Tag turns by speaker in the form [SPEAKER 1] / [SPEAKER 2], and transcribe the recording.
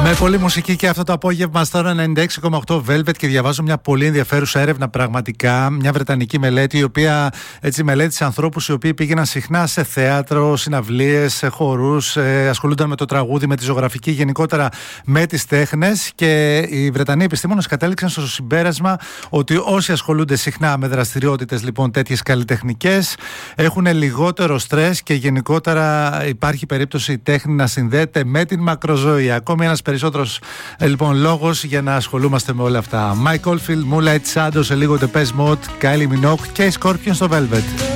[SPEAKER 1] Με πολύ μουσική και αυτό το απόγευμα στο 96,8 Velvet, και διαβάζω μια πολύ ενδιαφέρουσα έρευνα πραγματικά. Μια βρετανική μελέτη, η οποία έτσι μελέτησε ανθρώπους οι οποίοι πήγαιναν συχνά σε θέατρο, συναυλίες, σε χορούς, ασχολούνταν με το τραγούδι, με τη ζωγραφική, γενικότερα με τις τέχνες. Και οι Βρετανοί επιστήμονες κατέληξαν στο συμπέρασμα ότι όσοι ασχολούνται συχνά με δραστηριότητες λοιπόν τέτοιες καλλιτεχνικές έχουν λιγότερο στρες και γενικότερα υπάρχει περίπτωση η τέχνη να συνδέεται με την μακροζωία. Ακόμη ένας περισσότερος λοιπόν λόγος για να ασχολούμαστε με όλα αυτά. Mike Oldfield, Moonlight Shadow, σε λίγο Depeche Mode, Kylie Minogue και οι Scorpions στο Velvet.